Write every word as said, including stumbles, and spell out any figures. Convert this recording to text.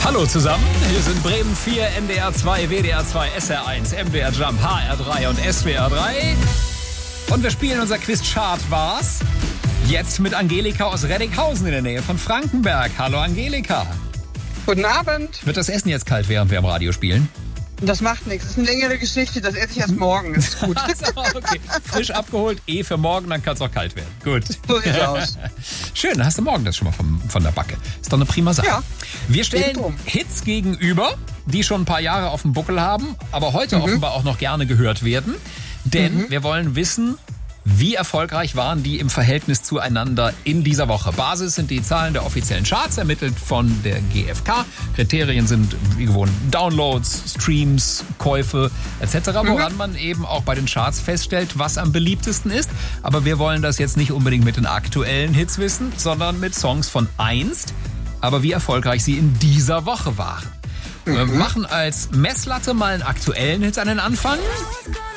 Hallo zusammen, hier sind Bremen vier, N D R zwei, W D R zwei, S R eins, M D R Jump, H R drei und S W R drei. Und wir spielen unser Quiz Chart war's. Jetzt mit Angelika aus Reddinghausen in der Nähe von Frankenberg. Hallo Angelika. Guten Abend. Wird das Essen jetzt kalt, während wir am Radio spielen? Das macht nichts. Das ist eine längere Geschichte. Das esse ich erst morgen. Das ist gut. Also, okay. Frisch abgeholt, eh für morgen, dann kann es auch kalt werden. Gut. So sieht's aus. Schön, dann hast du morgen das schon mal vom, von der Backe. Ist doch eine prima Sache. Ja. Wir stellen Eben. Hits gegenüber, die schon ein paar Jahre auf dem Buckel haben, aber heute mhm. offenbar auch noch gerne gehört werden. Denn mhm. wir wollen wissen, wie erfolgreich waren die im Verhältnis zueinander in dieser Woche? Basis sind die Zahlen der offiziellen Charts, ermittelt von der G F K. Kriterien sind wie gewohnt Downloads, Streams, Käufe et cetera, woran mhm. man eben auch bei den Charts feststellt, was am beliebtesten ist. Aber wir wollen das jetzt nicht unbedingt mit den aktuellen Hits wissen, sondern mit Songs von einst, aber wie erfolgreich sie in dieser Woche waren. Mhm. Wir machen als Messlatte mal einen aktuellen Hit an den Anfang.